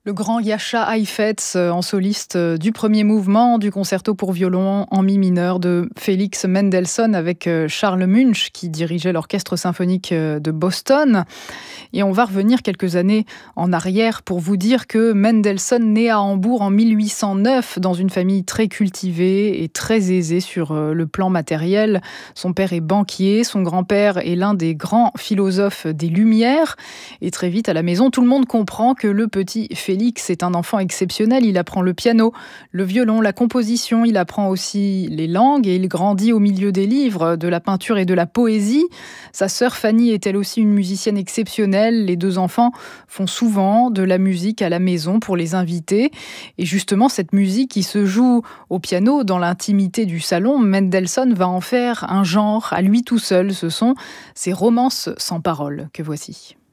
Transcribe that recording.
Le grand Jascha Heifetz en soliste du premier mouvement du concerto pour violon en mi mineur de Félix Mendelssohn avec Charles Munch qui dirigeait l'orchestre symphonique de Boston. Et on va revenir quelques années en arrière pour vous dire que Mendelssohn naît à Hambourg en 1809 dans une famille très cultivée et très aisée sur le plan matériel. Son père est banquier, son grand-père est l'un des grands philosophes des Lumières. Et très vite à la maison, tout le monde comprend que le petit Félix est un enfant exceptionnel. Il apprend le piano, le violon, la composition, il apprend aussi les langues et il grandit au milieu des livres, de la peinture et de la poésie. Sa sœur Fanny est elle aussi une musicienne exceptionnelle. Les deux enfants font souvent de la musique à la maison pour les invités. Et justement, cette musique qui se joue au piano dans l'intimité du salon, Mendelssohn va en faire un genre à lui tout seul. Ce sont ces romances sans paroles que voici.